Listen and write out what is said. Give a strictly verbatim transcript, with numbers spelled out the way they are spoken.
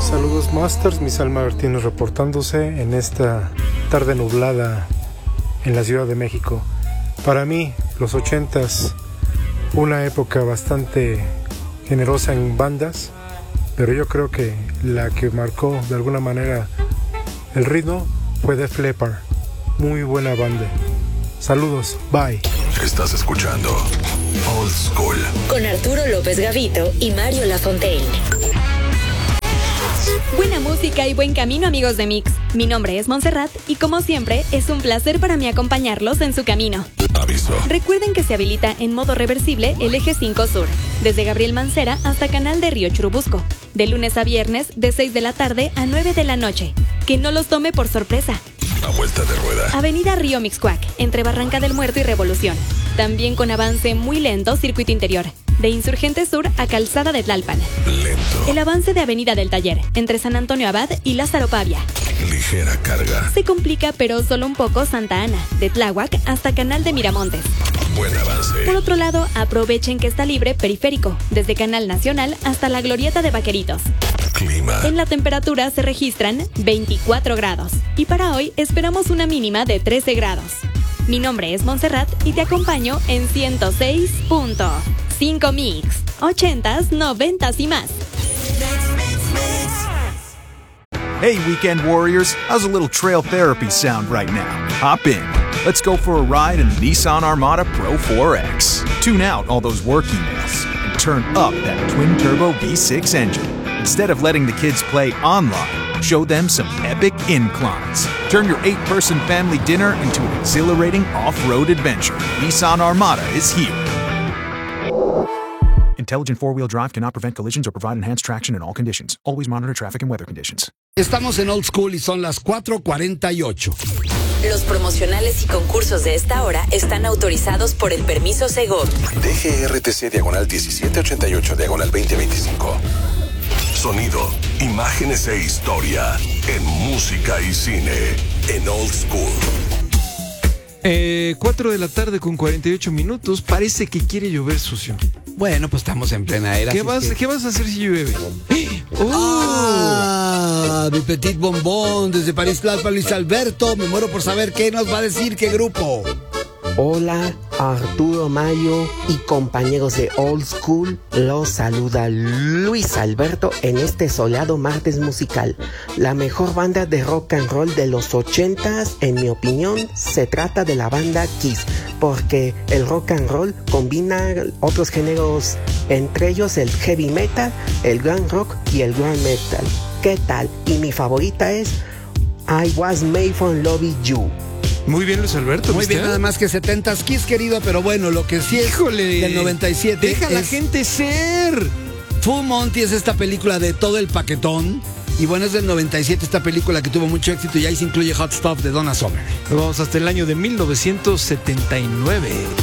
Saludos Masters, Misael Martínez reportándose en esta tarde nublada en la Ciudad de México. Para mí, los ochentas, una época bastante generosa en bandas, pero yo creo que la que marcó de alguna manera el ritmo fue Def Leppard. Muy buena banda. Saludos, bye. Estás escuchando Old School con Arturo López Gavito y Mario Lafontaine. Buena música y buen camino, amigos de Mix. Mi nombre es Montserrat y como siempre es un placer para mí acompañarlos en su camino. Aviso. Recuerden que se habilita en modo reversible el eje cinco Sur, desde Gabriel Mancera hasta Canal de Río Churubusco, de lunes a viernes de seis de la tarde a nueve de la noche. Que no los tome por sorpresa. A vuelta de rueda. Avenida Río Mixcoac, entre Barranca del Muerto y Revolución. También con avance muy lento, circuito interior, de Insurgente Sur a Calzada de Tlalpan. Lento. El avance de Avenida del Taller, entre San Antonio Abad y Lázaro Pavia. Ligera carga. Se complica, pero solo un poco, Santa Ana, de Tláhuac hasta Canal de Miramontes. Buen avance. Por otro lado, aprovechen que está libre Periférico, desde Canal Nacional hasta la Glorieta de Vaqueritos. Clima. En la temperatura se registran veinticuatro grados y para hoy esperamos una mínima de trece grados. Mi nombre es Montserrat y te acompaño en ciento seis punto cinco Mix, ochentas, noventas y más. Hey, Weekend Warriors, how's a little trail therapy sound right now? Hop in. Let's go for a ride in the Nissan Armada Pro four X. Tune out all those work emails and turn up that twin-turbo V six engine. Instead of letting the kids play online, show them some epic inclines. Turn your eight-person family dinner into an exhilarating off-road adventure. Nissan Armada is here. Intelligent four-wheel drive cannot prevent collisions or provide enhanced traction in all conditions. Always monitor traffic and weather conditions. Estamos en Old School y son las cuatro cuarenta y ocho. Los promocionales y concursos de esta hora están autorizados por el permiso Segov. D G R T C diagonal diecisiete ochenta y ocho diagonal veinte veinticinco. Sonido, imágenes e historia en música y cine en Old School. Eh, cuatro de la tarde con cuarenta y ocho minutos. Parece que quiere llover, sucio. Bueno, pues estamos en plena era. ¿Qué vas, que... ¿qué vas a hacer si llueve? ¡Oh! ¡Ah! Mi petit bombón desde París, Tlalpan, Luis Alberto. Me muero por saber qué nos va a decir, qué grupo. Hola, Arturo, Mayo y compañeros de Old School, los saluda Luis Alberto en este soleado martes musical. La mejor banda de rock and roll de los ochentas, en mi opinión, se trata de la banda Kiss, porque el rock and roll combina otros géneros, entre ellos el heavy metal, el glam rock y el glam metal. ¿Qué tal? Y mi favorita es I Was Made for Loving You. Muy bien, Luis Alberto. Muy ¿viste? bien, nada más que setentas Kiss, querido, pero bueno, lo que sí es Híjole, del noventa y siete. Deja a la es gente ser. Full Monty, es esta película de todo el paquetón. Y bueno, es del noventa y siete esta película que tuvo mucho éxito y ahí se incluye Hot Stuff de Donna Summer. Vamos hasta el año de mil novecientos setenta y nueve.